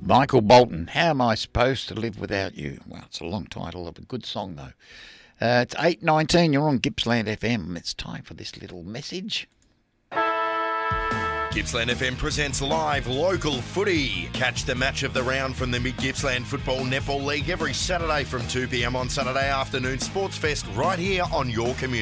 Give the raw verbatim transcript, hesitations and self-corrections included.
Michael Bolton, How Am I Supposed to Live Without You? Well, it's a long title of a good song, though. Uh, it's eight nineteen, you're on Gippsland F M. It's time for this little message. Gippsland F M presents live local footy. Catch the match of the round from the Mid-Gippsland Football Netball League every Saturday from two p m on Saturday afternoon Sports Fest right here on your community.